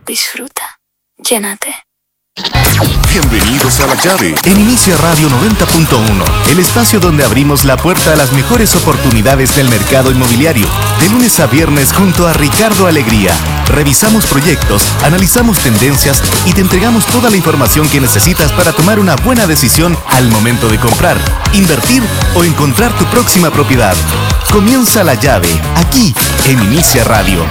Disfruta. Llénate. Bienvenidos a La Llave en Inicia Radio 90.1, el espacio donde abrimos la puerta a las mejores oportunidades del mercado inmobiliario. De lunes a viernes junto a Ricardo Alegría. Revisamos proyectos, analizamos tendencias y te entregamos toda la información que necesitas para tomar una buena decisión al momento de comprar, invertir o encontrar tu próxima propiedad. Comienza La Llave, aquí en Inicia Radio.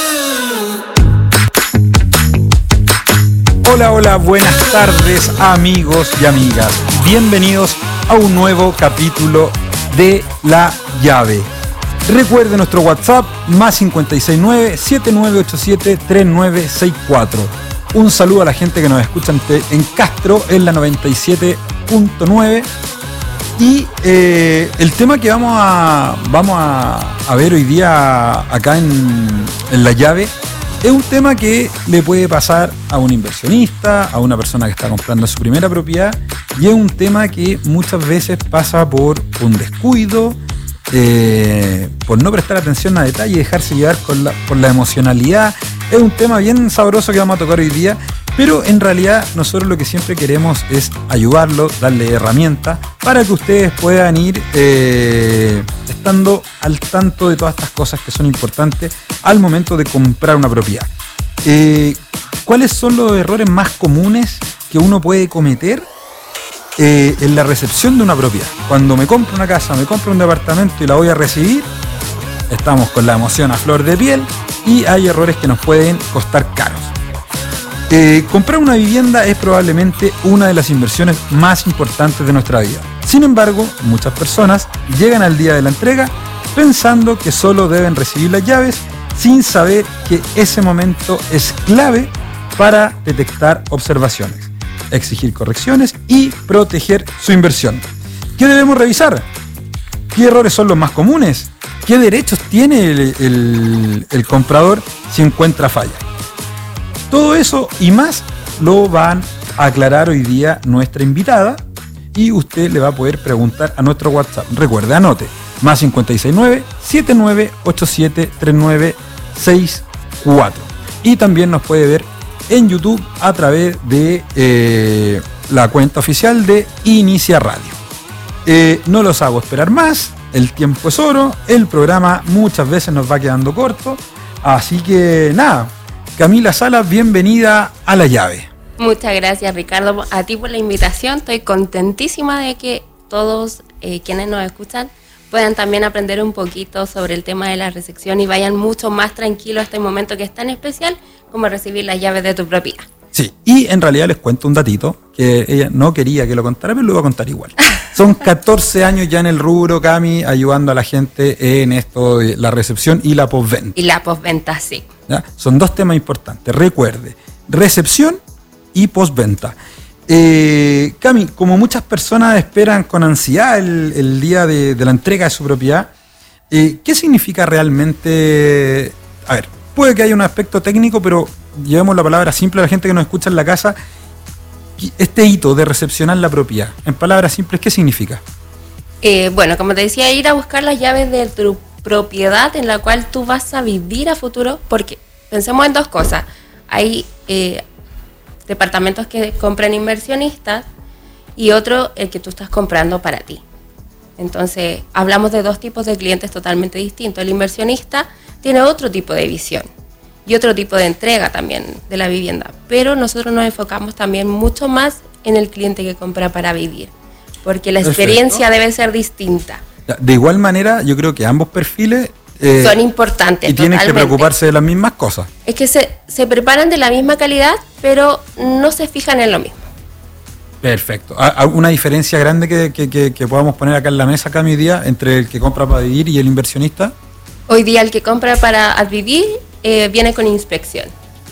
Hola, buenas tardes amigos y amigas. Bienvenidos a un nuevo capítulo de La Llave. Recuerde nuestro WhatsApp más 569-7987-3964. Un saludo a la gente que nos escucha en Castro en la 97.9. Y el tema que vamos a ver hoy día acá en La Llave es un tema que le puede pasar a un inversionista, a una persona que está comprando su primera propiedad, y es un tema que muchas veces pasa por un descuido, por no prestar atención a detalle y dejarse llevar por la emocionalidad. Es un tema bien sabroso que vamos a tocar hoy día, pero en realidad nosotros lo que siempre queremos es ayudarlo, darle herramientas para que ustedes puedan ir estando al tanto de todas estas cosas que son importantes al momento de comprar una propiedad. ¿Cuáles son los errores más comunes que uno puede cometer en la recepción de una propiedad? Cuando me compro una casa, me compro un departamento y la voy a recibir, estamos con la emoción a flor de piel y hay errores que nos pueden costar caros. Comprar una vivienda es probablemente una de las inversiones más importantes de nuestra vida. Sin embargo, muchas personas llegan al día de la entrega pensando que solo deben recibir las llaves sin saber que ese momento es clave para detectar observaciones, exigir correcciones y proteger su inversión. ¿Qué debemos revisar? ¿Qué errores son los más comunes? ¿Qué derechos tiene el comprador si encuentra falla? Todo eso y más lo van a aclarar hoy día nuestra invitada y usted le va a poder preguntar a nuestro WhatsApp. Recuerde, anote, más 569-7987-3964. Y también nos puede ver en YouTube a través de la cuenta oficial de Inicia Radio. No los hago esperar más, el tiempo es oro, el programa muchas veces nos va quedando corto, así que nada. Camila Salas, bienvenida a La Llave. Muchas gracias, Ricardo, a ti por la invitación. Estoy contentísima de que todos quienes nos escuchan puedan también aprender un poquito sobre el tema de la recepción y vayan mucho más tranquilos a este momento que es tan especial como recibir las llaves de tu propiedad. Sí, y en realidad les cuento un datito que ella no quería que lo contara, pero lo voy a contar igual. Son 14 años ya en el rubro, Cami, ayudando a la gente en esto de la recepción y la postventa. Y la postventa, sí. ¿Ya? Son dos temas importantes. Recuerde, recepción y postventa. Cami, como muchas personas esperan con ansiedad el día de la entrega de su propiedad, ¿qué significa realmente? A ver, puede que haya un aspecto técnico, pero llevemos la palabra simple a la gente que nos escucha en la casa. Este hito de recepcionar la propiedad, en palabras simples, ¿qué significa? Bueno, como te decía, ir a buscar las llaves de tu propiedad en la cual tú vas a vivir a futuro, porque pensemos en dos cosas. Hay departamentos que compran inversionistas y otro el que tú estás comprando para ti. Entonces, hablamos de dos tipos de clientes totalmente distintos. El inversionista tiene otro tipo de visión y otro tipo de entrega también de la vivienda, pero nosotros nos enfocamos también mucho más en el cliente que compra para vivir, porque la experiencia debe ser distinta. De igual manera, yo creo que ambos perfiles son importantes. Y tienen que preocuparse de las mismas cosas. Es que se preparan de la misma calidad, pero no se fijan en lo mismo. Perfecto. ¿Una diferencia grande que podamos poner acá en la mesa, Cami, hoy día entre el que compra para vivir y el inversionista? Hoy día el que compra para vivir viene con inspección.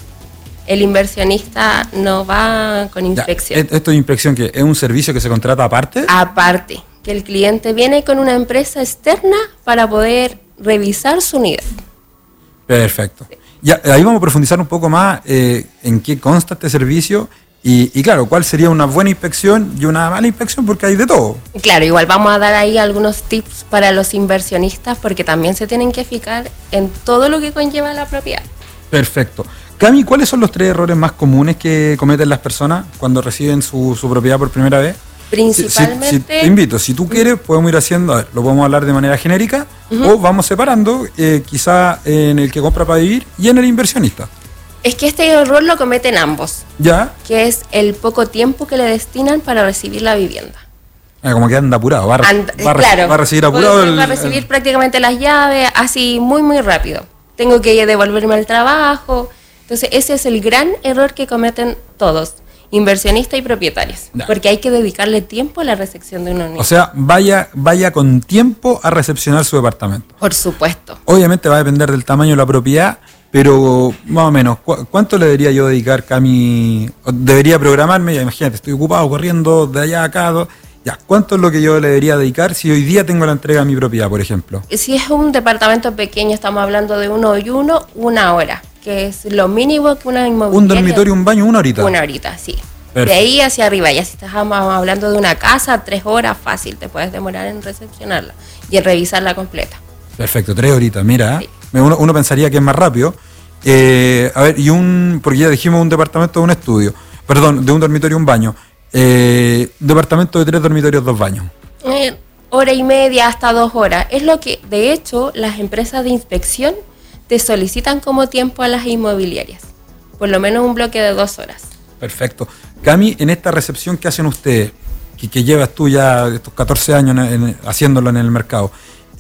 El inversionista no va con inspección. ¿Esto de inspección qué? ¿Es un servicio que se contrata aparte? Aparte, que el cliente viene con una empresa externa para poder revisar su unidad. Perfecto. Sí. Ya, ahí vamos a profundizar un poco más en qué consta este servicio y claro, cuál sería una buena inspección y una mala inspección, porque hay de todo. Claro, igual vamos a dar ahí algunos tips para los inversionistas, porque también se tienen que fijar en todo lo que conlleva la propiedad. Perfecto. Cami, ¿cuáles son los 3 errores más comunes que cometen las personas cuando reciben su propiedad por primera vez? Principalmente... Te invito, si tú quieres, podemos ir haciendo, a ver, lo podemos hablar de manera genérica o vamos separando, quizá en el que compra para vivir y en el inversionista. Es que este error lo cometen ambos, ¿Ya? que es el poco tiempo que le destinan para recibir la vivienda. Como que anda apurado, va a recibir apurado. Va a recibir prácticamente las llaves así muy, muy rápido. Tengo que devolverme al trabajo. Entonces ese es el gran error que cometen todos, inversionistas y propietarios, porque hay que dedicarle tiempo a la recepción de una unidad. O sea, vaya con tiempo a recepcionar su departamento. Por supuesto. Obviamente va a depender del tamaño de la propiedad, pero más o menos, ¿cuánto le debería yo dedicar, Cami? Debería programarme, ya imagínate, estoy ocupado corriendo de allá a acá, ya, ¿cuánto es lo que yo le debería dedicar si hoy día tengo la entrega de mi propiedad, por ejemplo? Si es un departamento pequeño, estamos hablando de 1 y 1, 1 hora, que es lo mínimo que una inmobiliaria... ¿Un dormitorio, un baño, 1 horita? 1 horita, sí. Perfecto. De ahí hacia arriba, ya si estamos hablando de una casa, 3 horas, fácil, te puedes demorar en recepcionarla y en revisarla completa. Perfecto, 3 horitas, mira, Sí. uno pensaría que es más rápido. A ver, porque ya dijimos un departamento de un estudio, perdón, de un dormitorio, un baño. Departamento de 3 dormitorios, 2 baños. Hora y media hasta 2 horas. Es lo que, de hecho, las empresas de inspección te solicitan como tiempo a las inmobiliarias. Por lo menos un bloque de 2 horas. Perfecto. Cami, en esta recepción que hacen ustedes, que llevas tú ya estos 14 años haciéndolo en el mercado,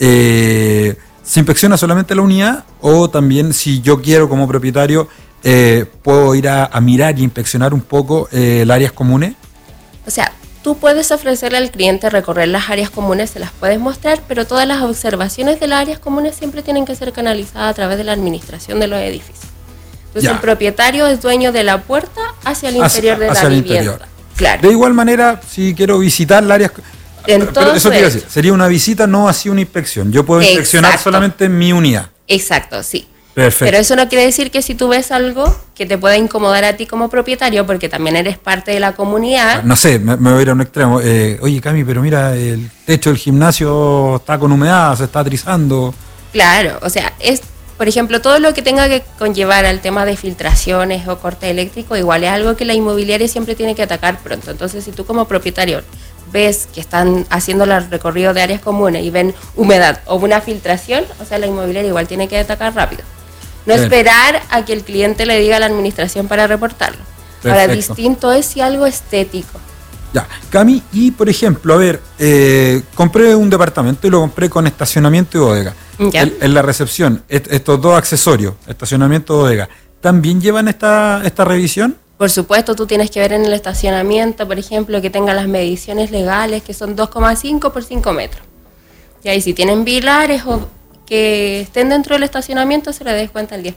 ¿se inspecciona solamente la unidad o también si yo quiero como propietario puedo ir a mirar y inspeccionar un poco las áreas comunes? O sea, tú puedes ofrecerle al cliente recorrer las áreas comunes, se las puedes mostrar, pero todas las observaciones de las áreas comunes siempre tienen que ser canalizadas a través de la administración de los edificios. Entonces el propietario es dueño de la puerta hacia el interior de la vivienda. Claro. De igual manera, si quiero visitar las áreas... Entonces, pero eso quiero decir, sería una visita, no así una inspección. Yo puedo inspeccionar solamente en mi unidad. Exacto, sí. Perfecto. Pero eso no quiere decir que si tú ves algo que te pueda incomodar a ti como propietario, porque también eres parte de la comunidad. No sé, me voy a ir a un extremo. Oye, Cami, pero mira, el techo del gimnasio está con humedad, se está atrizando. Claro, o sea, por ejemplo, todo lo que tenga que conllevar al tema de filtraciones o corte eléctrico, igual es algo que la inmobiliaria siempre tiene que atacar pronto. Entonces, si tú como propietario ves que están haciendo el recorrido de áreas comunes y ven humedad o una filtración, o sea, la inmobiliaria igual tiene que atacar rápido. No esperar a que el cliente le diga a la administración para reportarlo. Perfecto. Ahora, distinto es si algo estético. Ya, Cami, y por ejemplo, a ver, compré un departamento y lo compré con estacionamiento y bodega. En la recepción, estos 2 accesorios, estacionamiento y bodega, ¿también llevan esta revisión? Por supuesto, tú tienes que ver en el estacionamiento, por ejemplo, que tenga las mediciones legales, que son 2,5 por 5 metros. Y ahí si tienen pilares o que estén dentro del estacionamiento, se le descuenta el 10%.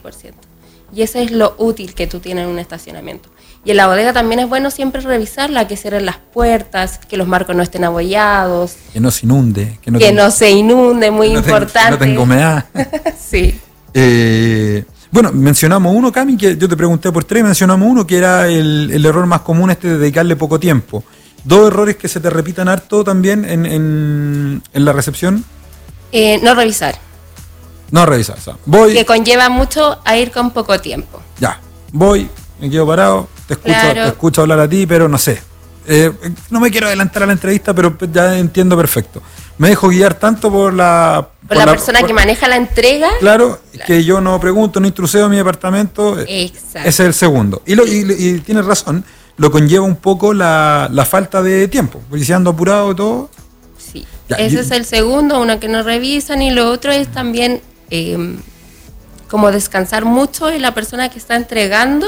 Y eso es lo útil que tú tienes en un estacionamiento. Y en la bodega también es bueno siempre revisarla, que cierren las puertas, que los marcos no estén abollados. Que no se inunde. Que no se inunde, muy importante. Que no tenga humedad. Sí. Bueno, mencionamos uno, Cami, que yo te pregunté por 3, mencionamos uno que era el error más común de dedicarle poco tiempo. 2 errores que se te repitan harto también en la recepción. No revisar. No revisar, o sea, voy... Que conlleva mucho a ir con poco tiempo. Ya, voy, me quedo parado, te escucho hablar a ti, pero no sé. No me quiero adelantar a la entrevista, pero ya entiendo perfecto. Me dejo guiar tanto por la persona que maneja la entrega. Claro, que yo no pregunto, no intruseo mi departamento. Exacto. Ese es el segundo. Y tienes razón, lo conlleva un poco la falta de tiempo, porque si ando apurado y todo. Sí, ya, ese es el segundo, uno que no revisan, y lo otro es también como descansar mucho en la persona que está entregando.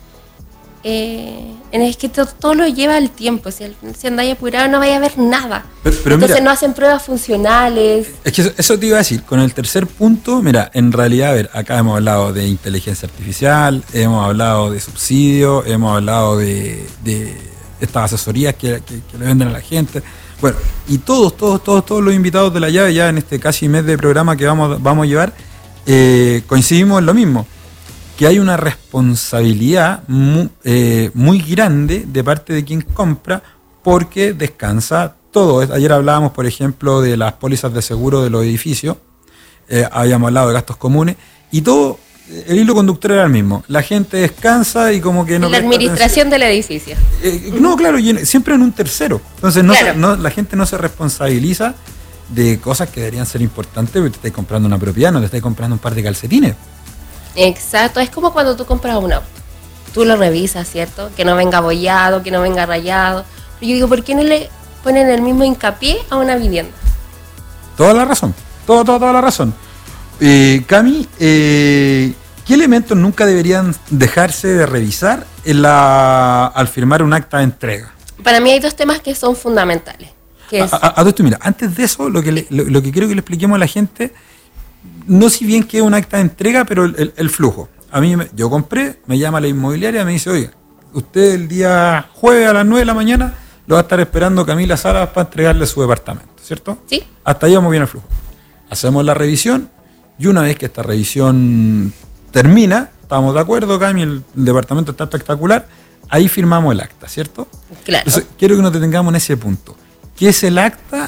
Es que todo lo lleva el tiempo. Si andáis apurado no vais a ver nada. Pero entonces mira, no hacen pruebas funcionales. Es que eso te iba a decir. Con el tercer punto, mira, en realidad, a ver, acá hemos hablado de inteligencia artificial, hemos hablado de subsidios, hemos hablado de estas asesorías que le venden a la gente. Bueno, y todos los invitados de la llave, ya en este casi mes de programa que vamos a llevar, coincidimos en lo mismo, que hay una responsabilidad muy grande de parte de quien compra, porque descansa todo. Ayer hablábamos, por ejemplo, de las pólizas de seguro de los edificios, habíamos hablado de gastos comunes, y todo el hilo conductor era el mismo. La gente descansa y como que no... La administración del edificio. No, claro, siempre en un tercero. Entonces Claro. la gente no se responsabiliza de cosas que deberían ser importantes, porque te estás comprando una propiedad, no te estás comprando un par de calcetines. Exacto, es como cuando tú compras un auto. Tú lo revisas, ¿cierto? Que no venga abollado, que no venga rayado. Pero yo digo, ¿por qué no le ponen el mismo hincapié a una vivienda? Toda la razón, toda la razón. Cami, ¿qué elementos nunca deberían dejarse de revisar al firmar un acta de entrega? Para mí hay dos temas que son fundamentales. Que es, A todo esto, mira, antes de eso, lo que quiero que le expliquemos a la gente, no si bien que es un acta de entrega, pero el flujo. Yo compré, me llama la inmobiliaria, me dice, oiga, usted el día jueves a las 9 de la mañana lo va a estar esperando Camila Salas para entregarle su departamento, ¿cierto? Sí. Hasta ahí vamos bien el flujo. Hacemos la revisión y una vez que esta revisión termina, estamos de acuerdo, Cami, el departamento está espectacular, ahí firmamos el acta, ¿cierto? Claro. Entonces, quiero que nos detengamos en ese punto. ¿Qué es el acta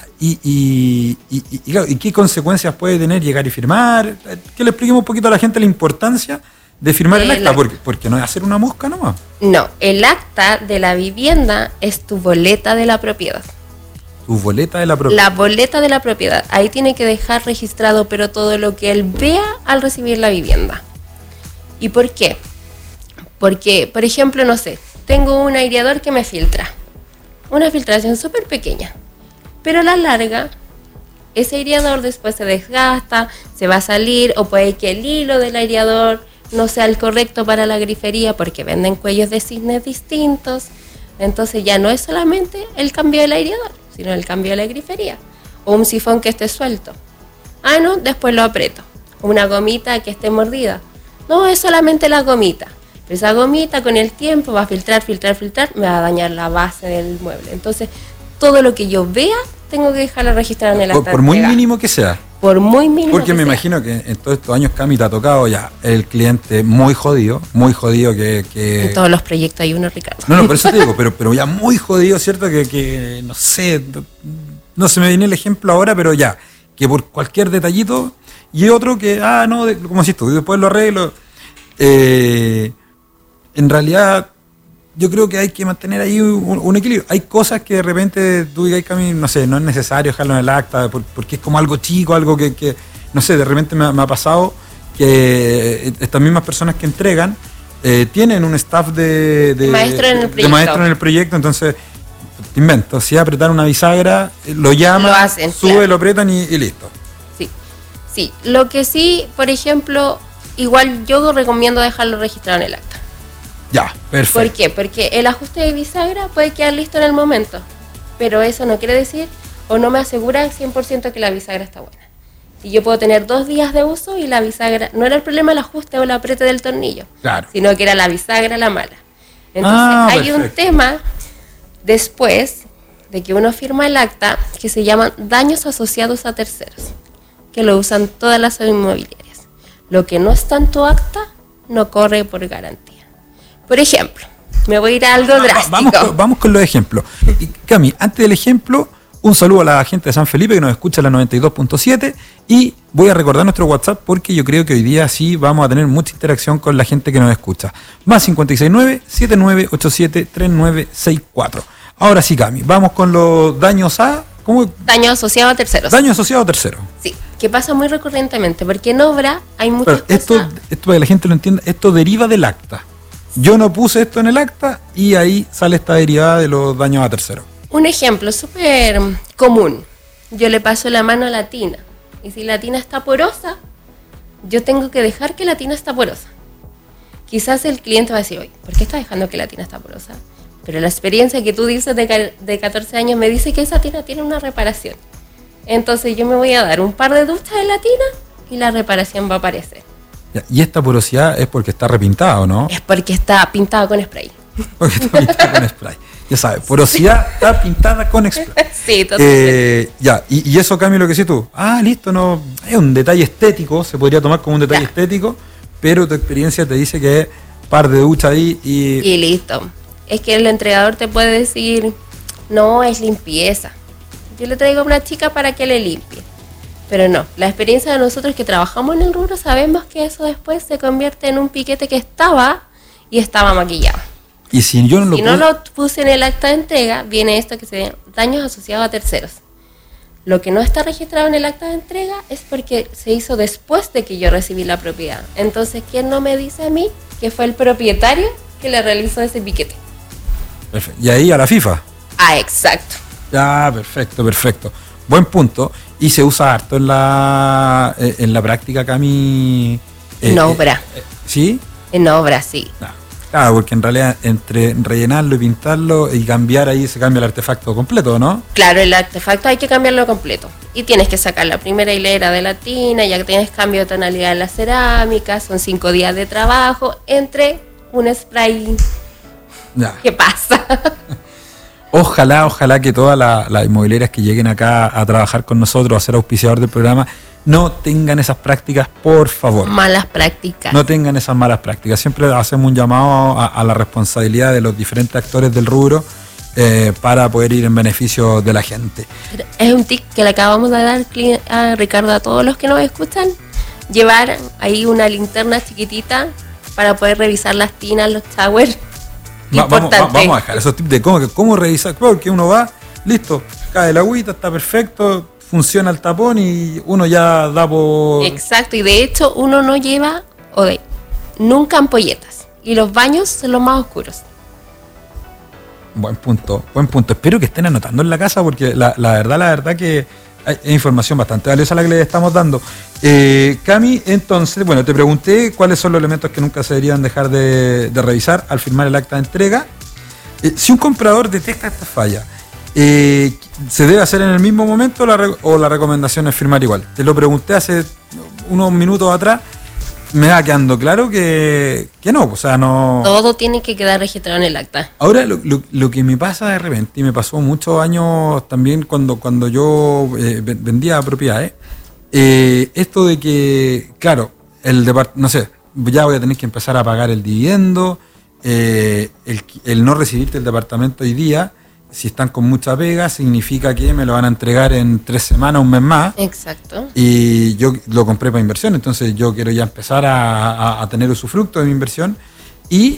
y qué consecuencias puede tener llegar y firmar? Que le expliquemos un poquito a la gente la importancia de firmar el acta, porque no es hacer una mosca nomás. No, el acta de la vivienda es tu boleta de la propiedad. Tu boleta de la propiedad. La boleta de la propiedad. Ahí tiene que dejar registrado, pero todo lo que él vea al recibir la vivienda. ¿Y por qué? Porque, por ejemplo, no sé, tengo un aireador que me filtra. Una filtración súper pequeña. Pero a la larga, ese aireador después se desgasta, se va a salir, o puede que el hilo del aireador no sea el correcto para la grifería porque venden cuellos de cisnes distintos. Entonces ya no es solamente el cambio del aireador, sino el cambio de la grifería. O un sifón que esté suelto. Ah, no, después lo aprieto. Una gomita que esté mordida. No, es solamente la gomita. Pero esa gomita con el tiempo va a filtrar, me va a dañar la base del mueble. Entonces, todo lo que yo vea, tengo que dejarlo registrado en el acta. Por muy mínimo que sea. Por muy mínimo Porque que me sea. imagino que en todos estos años, Cami, te ha tocado ya el cliente muy jodido que... En todos los proyectos hay uno, Ricardo. No, por eso te digo, pero ya muy jodido, ¿cierto? Que no sé, no se me viene el ejemplo ahora, pero ya, que por cualquier detallito, y otro que, como decís tú, y después lo arreglo. En realidad, yo creo que hay que mantener ahí un equilibrio. Hay cosas que de repente tú digas, Cami, no sé, no es necesario dejarlo en el acta, porque es como algo chico, algo que no sé, de repente me ha pasado que estas mismas personas que entregan tienen un staff de maestro en el proyecto. Entonces, te invento, si apretar una bisagra, lo llaman, Lo hacen, sube, claro. lo apretan y listo. Sí, lo que sí, por ejemplo, igual yo recomiendo dejarlo registrado en el acta. Ya, perfecto. ¿Por qué? Porque el ajuste de bisagra puede quedar listo en el momento, pero eso no quiere decir o no me asegura 100% que la bisagra está buena. Y yo puedo tener 2 días de uso y la bisagra, no era el problema el ajuste o el apriete del tornillo, Claro. sino que era la bisagra la mala. Entonces hay un perfecto. tema después de que uno firma el acta que se llaman daños asociados a terceros, que lo usan todas las inmobiliarias. Lo que no está en tu acta no corre por garantía. Por ejemplo, me voy a ir a algo drástico. Vamos con los ejemplos. Y, Cami, antes del ejemplo, un saludo a la gente de San Felipe que nos escucha en la 92.7 y voy a recordar nuestro WhatsApp porque yo creo que hoy día sí vamos a tener mucha interacción con la gente que nos escucha. Más 569-7987-3964. Ahora sí, Cami, vamos con los daños a... ¿Cómo? Daño asociado a terceros. Daño asociado a tercero. Sí, que pasa muy recurrentemente, porque en obra hay muchas Pero cosas. esto para que la gente lo entienda, esto deriva del acta. Yo no puse esto en el acta y ahí sale esta derivada de los daños a terceros. Un ejemplo súper común. Yo le paso la mano a la tina. Y si la tina está porosa, yo tengo que dejar que la tina está porosa. Quizás el cliente va a decir, oye, ¿por qué está dejando que la tina está porosa? Pero la experiencia que tú dices de 14 años me dice que esa tina tiene una reparación. Entonces yo me voy a dar un par de duchas en la tina y la reparación va a aparecer. Ya, y esta porosidad es porque está repintada, ¿o no? Es porque está pintada con spray. Porque está pintada con spray. Ya sabes, porosidad está pintada con spray. Sí, totalmente. Ya, y eso cambia lo que decís tú. Listo, no. Es un detalle estético, se podría tomar como un detalle estético, pero tu experiencia te dice que es par de ducha ahí y listo. Es que el entregador te puede decir, no, es limpieza. Yo le traigo a una chica para que le limpie. Pero no, la experiencia de nosotros que trabajamos en el rubro sabemos que eso después se convierte en un piquete que estaba maquillado. Y si yo no Si no lo puse en el acta de entrega, viene esto que se llama daños asociados a terceros. Lo que no está registrado en el acta de entrega es porque se hizo después de que yo recibí la propiedad. Entonces, ¿quién no me dice a mí que fue el propietario que le realizó ese piquete? Perfecto. Y ahí a la FIFA. Ah, exacto. Ya, perfecto. Buen punto. Y se usa harto en la práctica, Cami. En obra. ¿Sí? En obra, sí. Claro, porque en realidad entre rellenarlo y pintarlo y cambiar ahí se cambia el artefacto completo, ¿no? Claro, el artefacto hay que cambiarlo completo. Y tienes que sacar la primera hilera de la tina, ya que tienes cambio de tonalidad en la cerámica, son 5 días de trabajo entre un spray. Ya. ¿Qué pasa? Ojalá que todas las inmobiliarias que lleguen acá a trabajar con nosotros, a ser auspiciador del programa, no tengan esas prácticas, por favor. Malas prácticas. No tengan esas malas prácticas. Siempre hacemos un llamado a la responsabilidad de los diferentes actores del rubro para poder ir en beneficio de la gente. Es un tip que le acabamos de dar a Ricardo a todos los que nos escuchan. Llevar ahí una linterna chiquitita para poder revisar las tinas, los towers. Vamos a dejar esos tips de cómo revisar. Porque uno va, listo, cae el agüita, está perfecto, funciona el tapón y uno ya da por... Exacto, y de hecho uno no lleva nunca ampolletas. Y los baños son los más oscuros. Buen punto. Espero que estén anotando en la casa porque la verdad que hay información bastante valiosa la que les estamos dando. Cami, entonces, bueno, te pregunté cuáles son los elementos que nunca se deberían dejar de revisar al firmar el acta de entrega. Si un comprador detecta esta falla, ¿se debe hacer en el mismo momento o la recomendación es firmar igual? Te lo pregunté hace unos minutos atrás. Me va quedando claro que no, o sea, no... Todo tiene que quedar registrado en el acta. Ahora, lo que me pasa de repente, y me pasó muchos años también cuando yo vendía propiedades, esto de que, claro, no sé, ya voy a tener que empezar a pagar el dividendo, el no recibirte el departamento hoy día, si están con mucha pega, significa que me lo van a entregar en 3 semanas, un mes más. Exacto. Y yo lo compré para inversión, entonces yo quiero ya empezar a tener usufructo de mi inversión. Y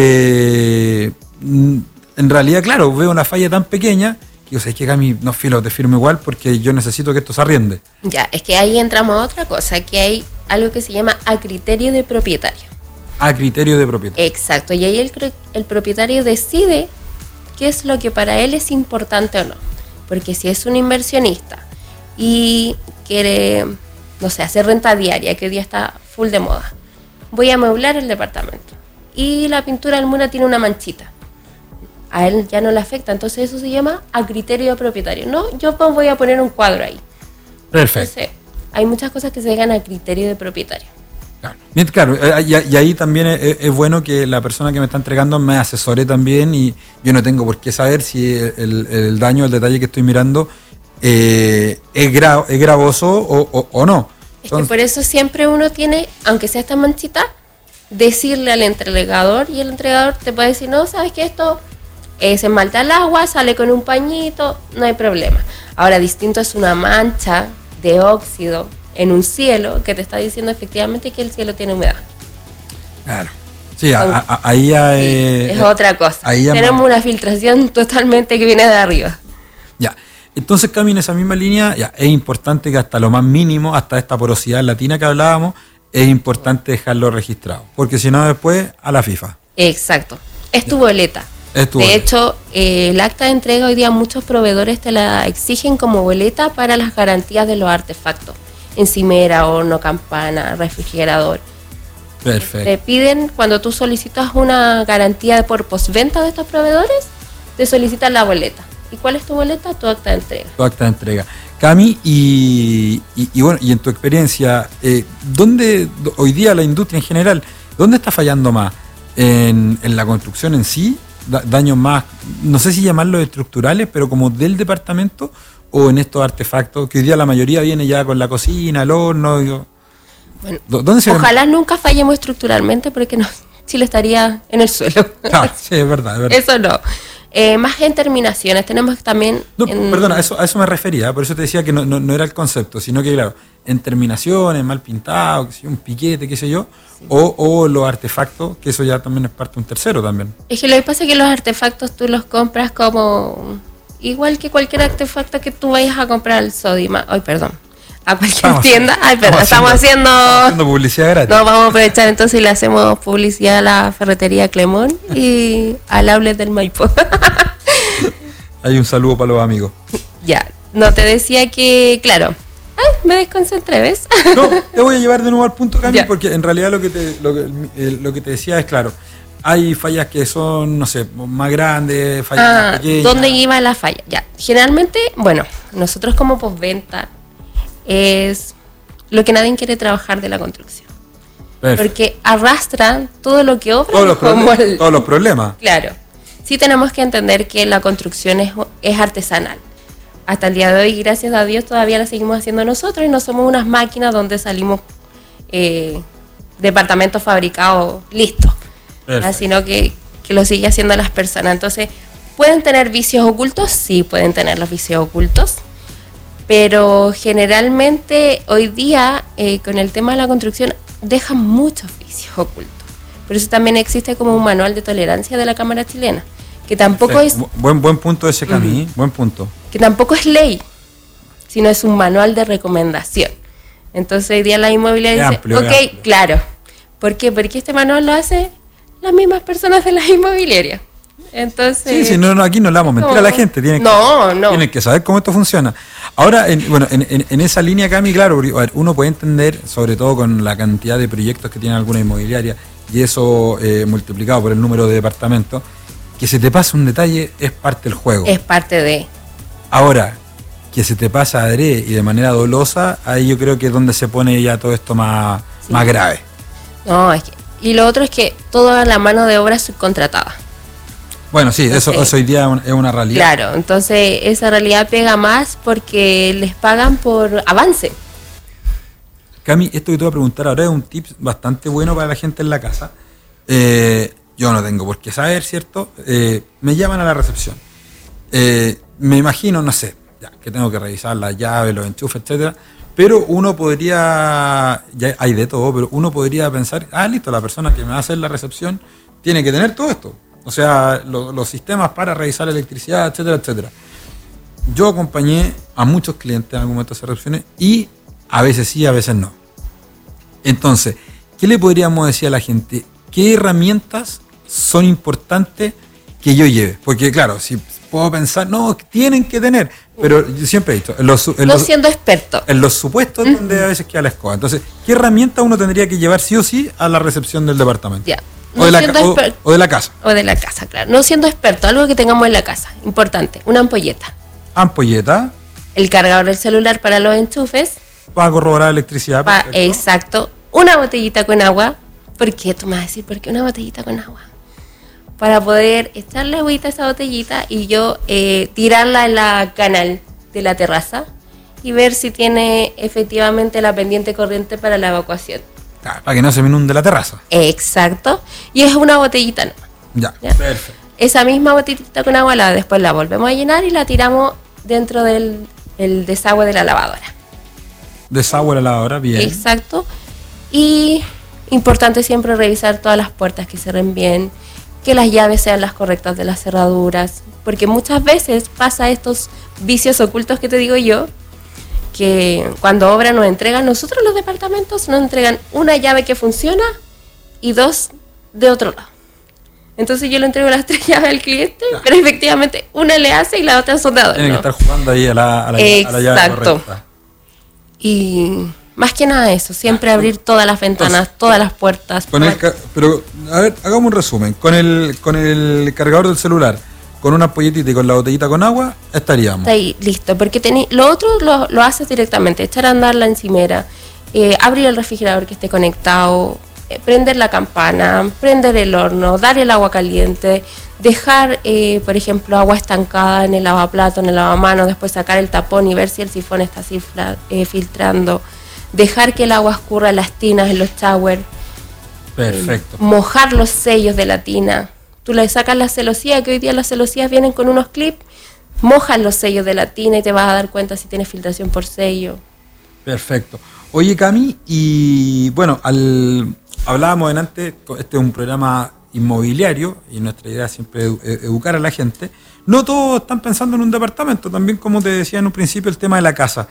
en realidad, claro, veo una falla tan pequeña que yo sé que Cami, no filo, te firmo igual porque yo necesito que esto se arriende. Ya, es que ahí entramos a otra cosa, que hay algo que se llama a criterio de propietario. A criterio de propietario. Exacto, y ahí el propietario decide qué es lo que para él es importante o no. Porque si es un inversionista y quiere, no sé, hacer renta diaria, que hoy día está full de moda, voy a amueblar el departamento y la pintura del muro tiene una manchita, a él ya no le afecta, entonces eso se llama a criterio de propietario. No, yo voy a poner un cuadro ahí. Perfecto. Entonces, hay muchas cosas que se llegan a criterio de propietario. Claro, y ahí también es bueno que la persona que me está entregando me asesore también y yo no tengo por qué saber si el daño, el detalle que estoy mirando es gravoso o no. Es que por eso siempre uno tiene, aunque sea esta manchita, decirle al entregador y el entregador te puede decir, no, sabes que esto se esmalta el agua, sale con un pañito, no hay problema. Ahora, distinto es una mancha de óxido en un cielo que te está diciendo efectivamente que el cielo tiene humedad. Claro. Sí, ahí ya es otra cosa. Tenemos una filtración totalmente que viene de arriba. Ya. Entonces, Cami, en esa misma línea, ya es importante que hasta lo más mínimo, hasta esta porosidad latina que hablábamos, es importante dejarlo registrado. Porque si no, después a la FIFA. Exacto. Es tu boleta. De hecho, el acta de entrega hoy día muchos proveedores te la exigen como boleta para las garantías de los artefactos. Encimera, horno, campana, refrigerador. Perfecto. Te piden, cuando tú solicitas una garantía por postventa de estos proveedores, te solicitan la boleta. ¿Y cuál es tu boleta? Tu acta de entrega. Tu acta de entrega. Cami, y bueno, y en tu experiencia, ¿dónde hoy día la industria en general, dónde está fallando más? ¿En la construcción en sí? ¿Daños más, no sé si llamarlos estructurales, pero como del departamento? ¿O en estos artefactos, que hoy día la mayoría viene ya con la cocina, el horno? Bueno, ojalá nunca fallemos estructuralmente porque no, Chile estaría en el suelo. Ah, sí, es verdad. Eso no. Más en terminaciones. Tenemos también... No, perdona, a eso me refería, por eso te decía que no era el concepto, sino que, claro, en terminaciones, mal pintado, qué sé yo, un piquete, qué sé yo, sí. o los artefactos, que eso ya también es parte de un tercero también. Es que lo que pasa es que los artefactos tú los compras como... Igual que cualquier artefacto que tú vayas a comprar al Sodimac. Ay, perdón. A cualquier tienda. Ay, perdón, estamos haciendo publicidad gratis. No, vamos a aprovechar entonces y le hacemos publicidad a la ferretería Clemón y al outlet del Maipo. Hay un saludo para los amigos. Ya, no te decía que, claro. Ay, me desconcentré, ¿ves? No, te voy a llevar de nuevo al punto, Cami, porque en realidad lo que te decía es claro. Hay fallas que son, no sé, más grandes, fallas más pequeñas. ¿Dónde iba la falla? Ya, generalmente, bueno, nosotros como postventa es lo que nadie quiere trabajar de la construcción. Perfecto. Porque arrastran todo lo que obra. Todos los problemas. Claro. Sí tenemos que entender que la construcción es artesanal. Hasta el día de hoy, gracias a Dios, todavía la seguimos haciendo nosotros y no somos unas máquinas donde salimos departamentos fabricados listos. Sino que lo sigue haciendo las personas. Entonces, ¿pueden tener vicios ocultos? Sí, pueden tener los vicios ocultos. Pero generalmente hoy día, con el tema de la construcción, dejan muchos vicios ocultos. Por eso también existe como un manual de tolerancia de la Cámara Chilena, que tampoco es... Buen punto ese, Cami, buen punto. Que tampoco es ley, sino es un manual de recomendación. Entonces hoy día la inmobiliaria dice, amplio. Claro. ¿Por qué? Porque este manual lo hace las mismas personas de las inmobiliarias. Entonces... Sí, no, aquí no le damos mentira a la gente. Tienen que saber cómo esto funciona. Ahora, en esa línea, Cami, claro, uno puede entender, sobre todo con la cantidad de proyectos que tiene alguna inmobiliaria, y eso multiplicado por el número de departamentos, que se te pasa un detalle es parte del juego. Es parte de... Ahora, que se te pasa adrede y de manera dolosa, ahí yo creo que es donde se pone ya todo esto más grave. No, es que... Y lo otro es que toda la mano de obra es subcontratada. Bueno, sí, entonces, eso hoy día es una realidad. Claro, entonces esa realidad pega más porque les pagan por avance. Cami, esto que te voy a preguntar ahora es un tip bastante bueno para la gente en la casa. Yo no tengo por qué saber, ¿cierto? Me llaman a la recepción. Me imagino, no sé, que tengo que revisar las llaves, los enchufes, etcétera. Pero uno podría, ya hay de todo, pero uno podría pensar, listo, la persona que me va a hacer la recepción tiene que tener todo esto. O sea, los sistemas para revisar electricidad, etcétera, etcétera. Yo acompañé a muchos clientes en algún momento de esas recepciones y a veces sí, a veces no. Entonces, ¿qué le podríamos decir a la gente? ¿Qué herramientas son importantes que yo lleve? Porque claro, si puedo pensar, no, tienen que tener, pero yo siempre he dicho, siendo experto. En los supuestos donde a veces queda la escoba. Entonces, ¿qué herramienta uno tendría que llevar sí o sí a la recepción del departamento? Ya. O de la casa. O de la casa, claro. No siendo experto, algo que tengamos en la casa. Importante, una ampolleta. Ampolleta. El cargador del celular para los enchufes. Para corroborar electricidad. Exacto. Una botellita con agua. ¿Por qué? Tú me vas a decir, ¿por qué una botellita con agua? Para poder echarle agüita a esa botellita y yo tirarla en la canal de la terraza y ver si tiene efectivamente la pendiente corriente para la evacuación. Para que no se me inunde la terraza. Exacto. Y es una botellita nueva. ¿Ya? Perfecto. Esa misma botellita con agua después la volvemos a llenar y la tiramos dentro del desagüe de la lavadora. Desagüe de la lavadora, bien. Exacto. Y importante siempre revisar todas las puertas que cierren bien, que las llaves sean las correctas de las cerraduras, porque muchas veces pasa estos vicios ocultos que te digo yo, que cuando obra nos entregan, nosotros los departamentos nos entregan una llave que funciona y 2 de otro lado. Entonces yo le entrego las 3 llaves al cliente, pero efectivamente una le hace y la otra es soldador. Tienen que estar jugando ahí a la llave correcta. Y más que nada eso, siempre abrir todas las ventanas, todas las puertas. Pero, a ver, hagamos un resumen. Con el cargador del celular, con una ampolletita y con la botellita con agua, estaríamos. Está ahí, listo. Porque lo otro lo haces directamente, echar a andar la encimera, abrir el refrigerador que esté conectado, prender la campana, prender el horno, dar el agua caliente, dejar, por ejemplo, agua estancada en el lavaplato, en el lavamanos, después sacar el tapón y ver si el sifón está filtrando. Dejar que el agua escurra en las tinas, en los showers. Perfecto. Mojar los sellos de la tina tú le sacas la celosía, que hoy día las celosías vienen con unos clips, mojas los sellos de la tina y te vas a dar cuenta si tienes filtración por sello. Perfecto. Oye, Cami, y bueno, hablábamos delante, este es un programa inmobiliario y nuestra idea es siempre educar a la gente. No todos están pensando en un departamento, también como te decía en un principio el tema de la casa.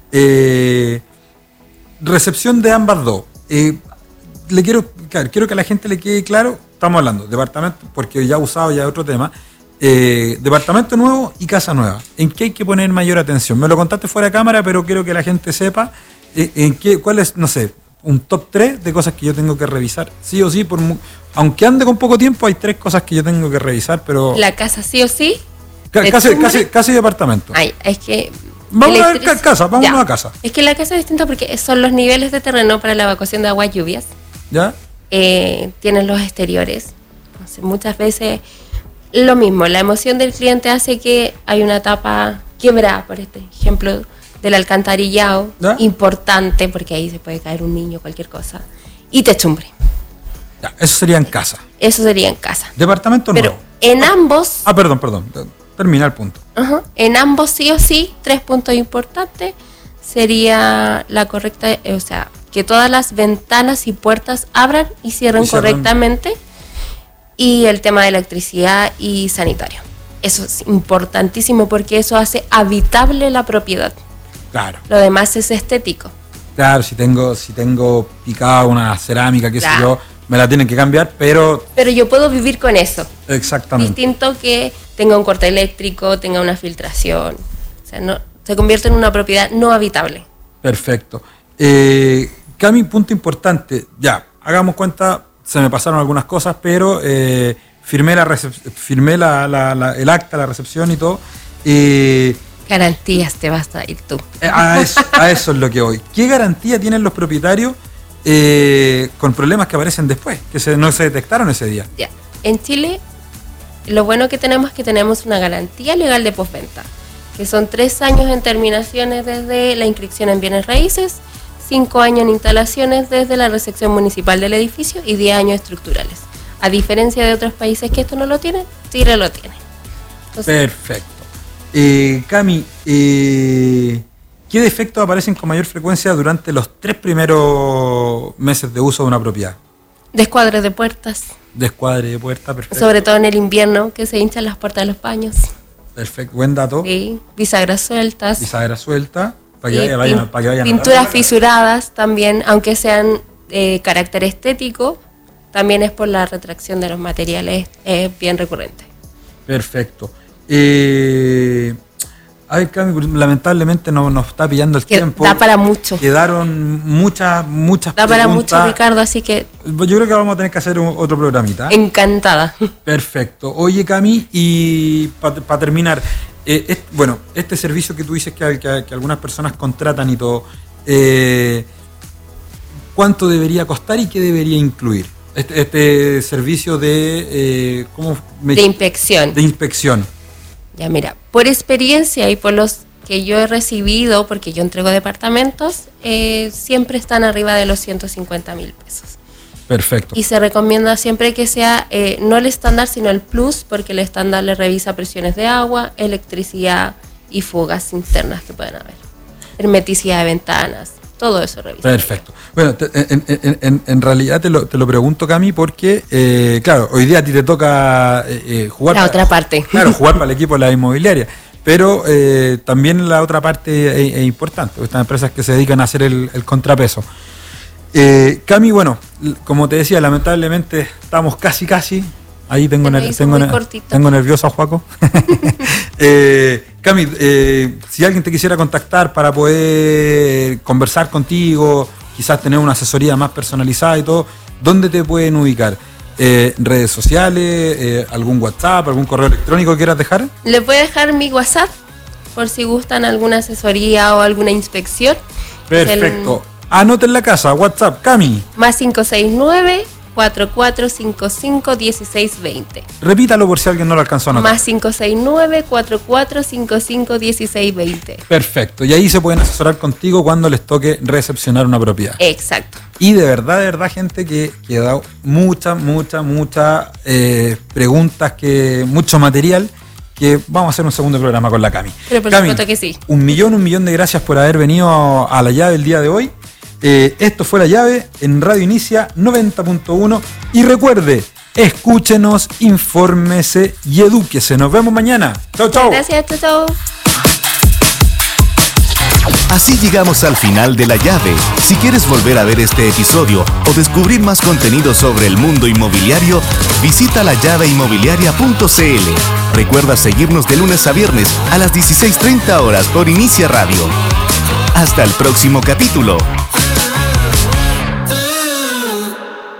Recepción de ambas dos. Quiero que a la gente le quede claro, estamos hablando departamento, porque ya usado ya otro tema, departamento nuevo y casa nueva. ¿En qué hay que poner mayor atención? Me lo contaste fuera de cámara, pero quiero que la gente sepa cuál es, no sé, un top 3 de cosas que yo tengo que revisar. Sí o sí, aunque ande con poco tiempo, hay 3 cosas que yo tengo que revisar, pero... La casa sí o sí. Casi departamento. Ay, es que... Vámonos a casa. Es que la casa es distinta porque son los niveles de terreno para la evacuación de aguas lluvias. ¿Ya? Tienen los exteriores. Entonces, muchas veces lo mismo, la emoción del cliente hace que hay una tapa quebrada, por este ejemplo, del alcantarillado, ¿ya? Importante, porque ahí se puede caer un niño, cualquier cosa, y techumbre. Ya, eso sería en casa. Eso sería en casa. Departamento Pero nuevo. en ambos... Perdón. Termina el punto. En ambos sí o sí, 3 puntos importantes, sería la correcta, o sea, que todas las ventanas y puertas abran y cierren correctamente, y el tema de electricidad y sanitario. Eso es importantísimo porque eso hace habitable la propiedad. Claro. Lo demás es estético. Claro, si tengo picada una cerámica, qué sé yo, me la tienen que cambiar, pero yo puedo vivir con eso. Exactamente. Distinto que tenga un corte eléctrico, tenga una filtración. O sea, no, se convierte en una propiedad no habitable. Perfecto. Cami, punto importante. Ya, hagamos cuenta, se me pasaron algunas cosas, pero firmé el acta, la recepción y todo. Garantías te vas a ir tú. A eso es lo que voy. ¿Qué garantía tienen los propietarios con problemas que aparecen después, que no se detectaron ese día? Ya. En Chile, lo bueno que tenemos es que tenemos una garantía legal de postventa, que son 3 años en terminaciones desde la inscripción en bienes raíces, 5 años en instalaciones desde la recepción municipal del edificio y 10 años estructurales. A diferencia de otros países que esto no lo tienen, Chile lo tiene. Entonces, perfecto. Cami, ¿qué defectos aparecen con mayor frecuencia durante los 3 primeros meses de uso de una propiedad? Descuadre de puertas. Descuadre de puertas, perfecto. Sobre todo en el invierno, que se hinchan las puertas de los baños. Perfecto, buen dato. Sí, bisagras sueltas. Bisagras sueltas, para que vayan pinturas fisuradas también, aunque sean carácter estético, también es por la retracción de los materiales, es bien recurrente. Perfecto. Lamentablemente nos está pillando el tiempo. Da para mucho. Quedaron muchas preguntas. Da para mucho, Ricardo, así que... Yo creo que vamos a tener que hacer otro programita. Encantada. Perfecto. Oye, Cami, y para terminar, este servicio que tú dices que algunas personas contratan y todo, ¿cuánto debería costar y qué debería incluir? Este servicio de inspección. De inspección. Ya mira, por experiencia y por los que yo he recibido, porque yo entrego departamentos, siempre están arriba de los 150,000 pesos. Perfecto. Y se recomienda siempre que sea no el estándar, sino el plus, porque el estándar le revisa presiones de agua, electricidad y fugas internas que pueden haber. Hermeticidad de ventanas. Todo eso revisa. Perfecto. Bueno, en realidad te lo pregunto, Cami, porque, claro, hoy día a ti te toca jugar... La otra parte. Claro, jugar para el equipo de la inmobiliaria. Pero también la otra parte es importante. Estas empresas que se dedican a hacer el contrapeso. Cami, bueno, como te decía, lamentablemente estamos casi... Ahí tengo nervioso a Juaco. Cami, si alguien te quisiera contactar para poder conversar contigo, quizás tener una asesoría más personalizada y todo, ¿dónde te pueden ubicar? ¿Redes sociales? ¿Algún WhatsApp? ¿Algún correo electrónico que quieras dejar? Les voy a dejar mi WhatsApp por si gustan alguna asesoría o alguna inspección. Perfecto. Anoten la casa, WhatsApp, Cami. +569 4455-1620. Repítalo por si alguien no lo alcanzó a notar. Más 569-4455-1620. Perfecto. Y ahí se pueden asesorar contigo cuando les toque recepcionar una propiedad. Exacto. Y de verdad, gente, que ha dado muchas preguntas, mucho material, que vamos a hacer un segundo programa con la Cami. Pero por Cami, supuesto que sí. Un millón de gracias por haber venido a La Llave el día de hoy. Esto fue La Llave en Radio Inicia 90.1. Y recuerde, escúchenos, infórmese y edúquese. Nos vemos mañana. Chau, chau. Gracias, chau. Así llegamos al final de La Llave. Si quieres volver a ver este episodio o descubrir más contenido sobre el mundo inmobiliario, visita lallaveinmobiliaria.cl. Recuerda seguirnos de lunes a viernes a las 16:30 horas por Inicia Radio. Hasta el próximo capítulo.